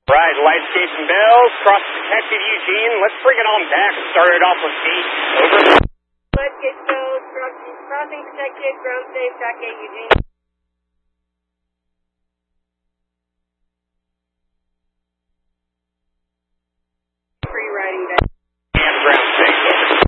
Right, lights, gates, and bells, cross protected Eugene. Let's bring it on back. Started off with 8. Over. Lights, gates, bells, crossing protected, ground safe, back 8 Eugene.